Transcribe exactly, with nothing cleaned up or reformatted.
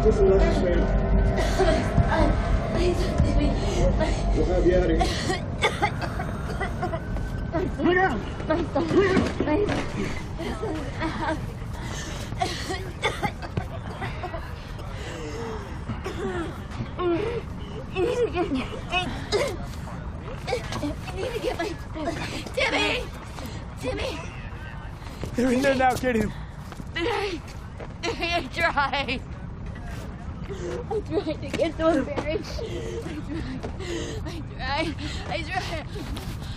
Just relax, man. We'll have you out of here. Lay down! Lay down! I need to get... I need to get my... Timmy! Timmy! They're in there now, get him. I, I tried. I tried to get those berries. I tried. I tried. I tried.